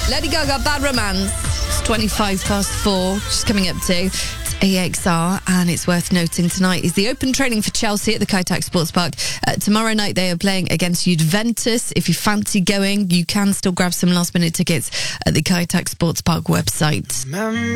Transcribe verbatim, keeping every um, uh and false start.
Lady Gaga, Bad Romance. It's twenty-five past four. She's coming up to A X R, and it's worth noting tonight is the open training for Chelsea at the Kiteac Sports Park. Uh, tomorrow night they are playing against Juventus. If you fancy going, you can still grab some last minute tickets at the Kiteac Sports Park website.